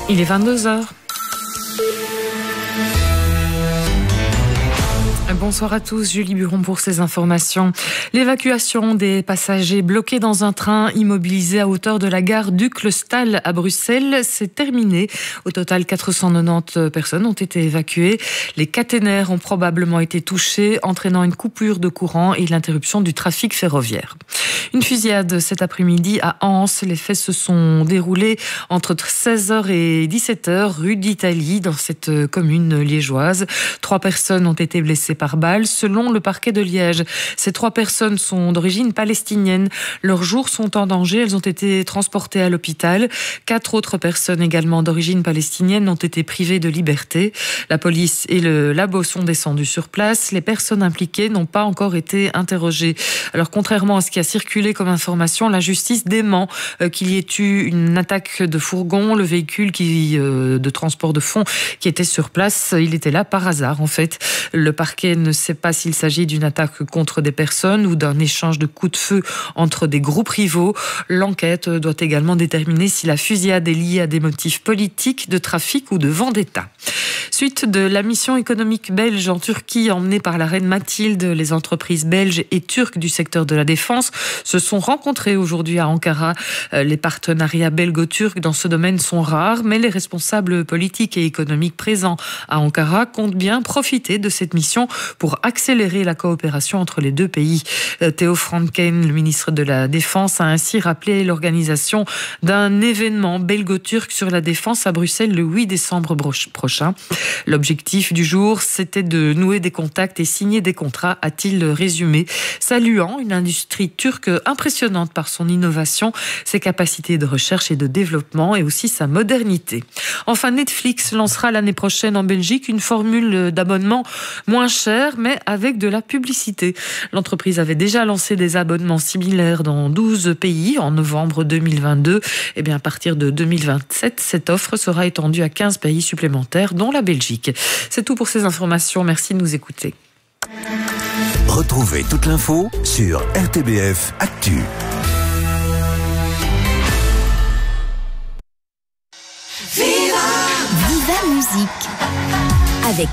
Il est 22h. Bonsoir à tous, Julie Buron pour ces informations. L'évacuation des passagers bloqués dans un train immobilisé à hauteur de la gare Duc-le-Stal à Bruxelles, c'est terminé. Au total, 490 personnes ont été évacuées. Les caténaires ont probablement été touchés, entraînant une coupure de courant et l'interruption du trafic ferroviaire. Une fusillade cet après-midi à Anse. Les faits se sont déroulés entre 16h et 17h, rue d'Italie, dans cette commune liégeoise. 3 personnes ont été blessées par balle. Selon le parquet de Liège, ces 3 personnes sont d'origine palestinienne. Leurs jours sont en danger. Elles ont été transportées à l'hôpital. 4 autres personnes également d'origine palestinienne ont été privées de liberté. La police et le labo sont descendus sur place. Les personnes impliquées n'ont pas encore été interrogées. Alors, contrairement à ce qui a circulé comme information, la justice dément qu'il y ait eu une attaque de fourgon. Le véhicule de transport de fonds qui était sur place, il était là par hasard en fait. Le parquet ne sait pas s'il s'agit d'une attaque contre des personnes ou d'un échange de coups de feu entre des groupes rivaux. L'enquête doit également déterminer si la fusillade est liée à des motifs politiques, de trafic ou de vendetta. Suite de la mission économique belge en Turquie emmenée par la reine Mathilde, les entreprises belges et turques du secteur de la défense se sont rencontrées aujourd'hui à Ankara. Les partenariats belgo-turcs dans ce domaine sont rares, mais les responsables politiques et économiques présents à Ankara comptent bien profiter de cette mission pour accélérer la coopération entre les deux pays. Theo Franken, le ministre de la Défense, a ainsi rappelé l'organisation d'un événement belgo-turc sur la défense à Bruxelles le 8 décembre prochain. L'objectif du jour, c'était de nouer des contacts et signer des contrats, a-t-il résumé, saluant une industrie turque impressionnante par son innovation, ses capacités de recherche et de développement et aussi sa modernité. Enfin, Netflix lancera l'année prochaine en Belgique une formule d'abonnement moins chère, mais avec de la publicité. L'entreprise avait déjà lancé des abonnements similaires dans 12 pays en novembre 2022. Et bien, à partir de 2027, cette offre sera étendue à 15 pays supplémentaires, dont la Belgique. C'est tout pour ces informations. Merci de nous écouter. Retrouvez toute l'info sur RTBF Actu. Viva Musique.